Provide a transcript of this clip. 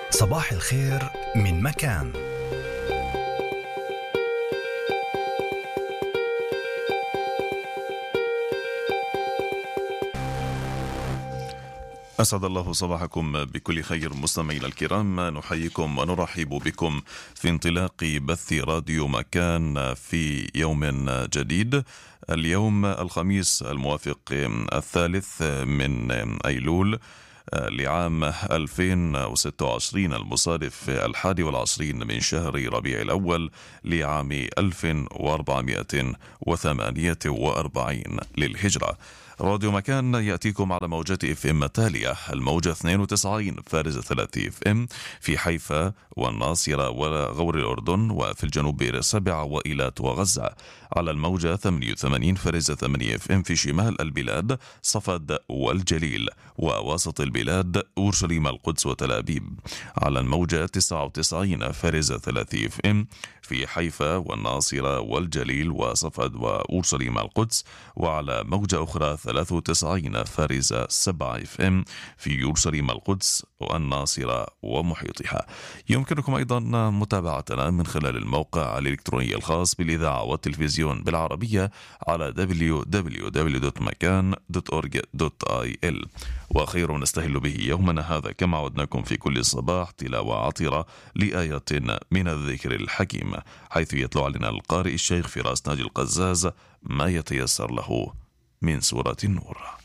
صباح الخير من مكان. أسعد الله صباحكم بكل خير مستمعينا الكرام، نحييكم ونرحب بكم في انطلاق بث راديو مكان في يوم جديد. اليوم الخميس الموافق 3 من أيلول لعام 2026 المصادف 21 من شهر ربيع الأول لعام 1448 للهجرة. راديو مكان يأتيكم على موجات اف ام التالية: الموجة 92 فارز 3 اف ام في حيفا والناصرة وغور الأردن وفي الجنوب 7 وإيلات وغزة، على الموجة 88 فارز 8 اف ام في شمال البلاد صفد والجليل ووسط البلاد أورشليم القدس وتل أبيب، على الموجة 99 فارز 3 اف ام في حيفا والناصرة والجليل وصفد وأورشليم القدس، وعلى موجة أخرى 93 فارزة 7 اف ام في أورشليم القدس والناصرة ومحيطها. يمكنكم أيضا متابعتنا من خلال الموقع الإلكتروني الخاص بالإذاعة والتلفزيون بالعربية على www.makan.org.il. وخير نستهل به يومنا هذا كما عودناكم في كل صباح تلاوة عطرة لآيات من الذكر الحكيم، حيث يتلو علينا القارئ الشيخ فراس ناجي القزاز ما يتيسر له من سورة النور.